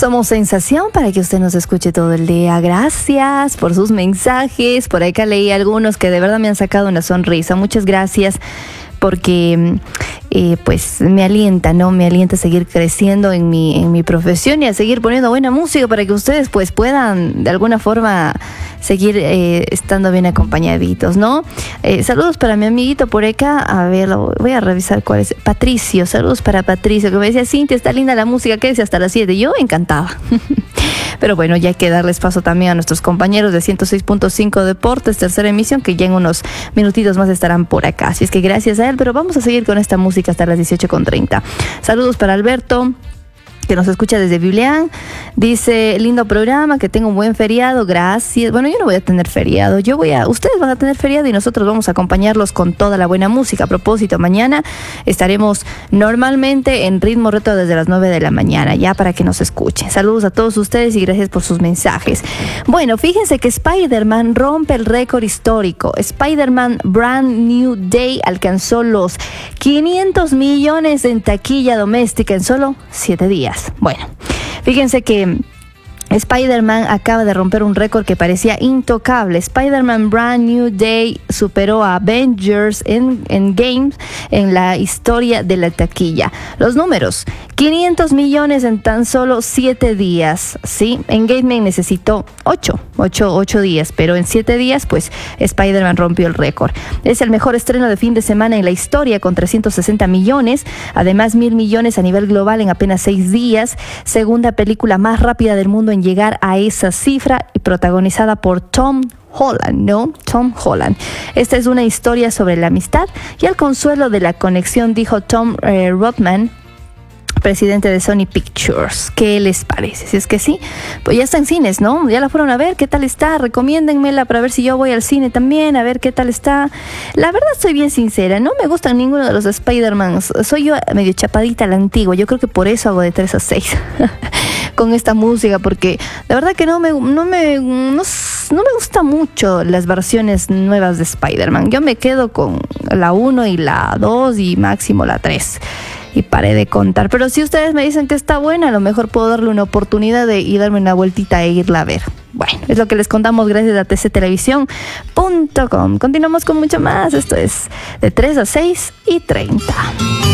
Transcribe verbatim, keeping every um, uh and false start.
Somos sensación para que usted nos escuche todo el día. Gracias por sus mensajes. Por acá leí algunos que de verdad me han sacado una sonrisa. Muchas gracias porque eh, pues me alienta, ¿no? Me alienta a seguir creciendo en mi, en mi profesión y a seguir poniendo buena música para que ustedes pues puedan de alguna forma seguir eh, estando bien acompañaditos, ¿no? Eh, saludos para mi amiguito por acá. A ver, lo, voy a revisar cuál es. Patricio, saludos para Patricio, que me decía, Cintia, está linda la música, quédese hasta las siete. Yo encantada. Pero bueno, ya hay que darles paso también a nuestros compañeros de ciento seis punto cinco Deportes, tercera emisión, que ya en unos minutitos más estarán por acá. Así es que gracias a él, pero vamos a seguir con esta música hasta las dieciocho con treinta. Saludos para Alberto, que nos escucha desde Biblián. Dice, lindo programa, que tenga un buen feriado, gracias. Bueno, yo no voy a tener feriado, yo voy a, ustedes van a tener feriado y nosotros vamos a acompañarlos con toda la buena música. A propósito, mañana estaremos normalmente en Ritmo Retro desde las nueve de la mañana, ya para que nos escuchen. Saludos a todos ustedes y gracias por sus mensajes. Bueno, fíjense que Spider-Man rompe el récord histórico. Spider-Man Brand New Day alcanzó los quinientos millones en taquilla doméstica en solo siete días. Bueno, fíjense que Spider-Man acaba de romper un récord que parecía intocable. Spider-Man Brand New Day superó a Avengers Endgame en la historia de la taquilla. Los números, quinientos millones en tan solo siete días, ¿sí? Endgame necesitó ocho, ocho, ocho días, pero en siete días, pues, Spider-Man rompió el récord. Es el mejor estreno de fin de semana en la historia, con trescientos sesenta millones, además mil millones a nivel global en apenas seis días. Segunda película más rápida del mundo en llegar a esa cifra y protagonizada por Tom Holland, ¿no? Tom Holland. Esta es una historia sobre la amistad y el consuelo de la conexión, dijo Tom eh, Rothman, presidente de Sony Pictures. ¿Qué les parece? Si es que sí, pues ya está en cines, ¿no? Ya la fueron a ver, ¿qué tal está? Recomiéndenmela para ver si yo voy al cine también, a ver qué tal está. La verdad, soy bien sincera, no me gustan ninguno de los Spider-Mans. Soy yo medio chapadita a la antigua, yo creo que por eso hago de tres a seis con esta música, porque la verdad que no me, no me, no, no me gustan mucho las versiones nuevas de Spider-Man. Yo me quedo con la uno y la dos y máximo la tres. Y paré de contar. Pero si ustedes me dicen que está buena, a lo mejor puedo darle una oportunidad de ir darme una vueltita e irla a ver. Bueno, es lo que les contamos gracias a t c televisión punto com. Continuamos con mucho más. Esto es de tres a seis y treinta.